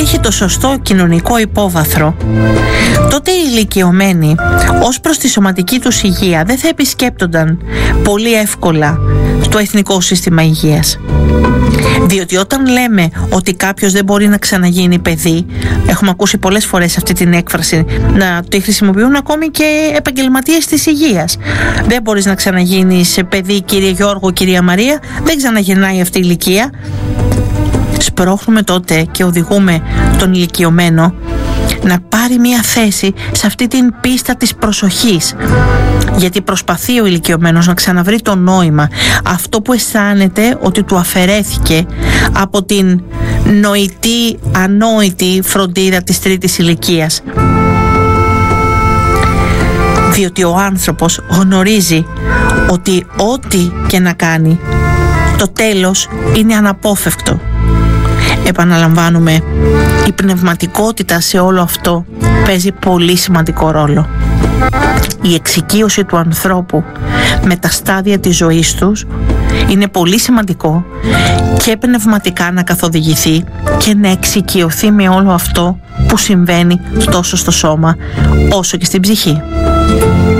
είχε το σωστό κοινωνικό υπόβαθρο, τότε οι ηλικιωμένοι ως προς τη σωματική τους υγεία δεν θα επισκέπτονταν πολύ εύκολα το Εθνικό Σύστημα Υγείας. Διότι όταν λέμε ότι κάποιος δεν μπορεί να ξαναγίνει παιδί, έχουμε ακούσει πολλές φορές αυτή την έκφραση να τη χρησιμοποιούν ακόμη και επαγγελματίες της υγείας. Δεν μπορείς να ξαναγίνεις παιδί, κύριε Γιώργο, κυρία Μαρία, δεν ξαναγεννάει αυτή η ηλικία. Σπρώχνουμε τότε και οδηγούμε τον ηλικιωμένο να πάρει μια θέση σε αυτή την πίστα της προσοχής, γιατί προσπαθεί ο ηλικιωμένος να ξαναβρει το νόημα, αυτό που αισθάνεται ότι του αφαιρέθηκε από την νοητή, ανόητη φροντίδα της τρίτης ηλικίας. Διότι ο άνθρωπος γνωρίζει ότι ό,τι και να κάνει, το τέλος είναι αναπόφευκτο. Επαναλαμβάνουμε, η πνευματικότητα σε όλο αυτό παίζει πολύ σημαντικό ρόλο. Η εξοικείωση του ανθρώπου με τα στάδια της ζωής τους είναι πολύ σημαντικό και πνευματικά να καθοδηγηθεί και να εξοικειωθεί με όλο αυτό που συμβαίνει τόσο στο σώμα όσο και στην ψυχή.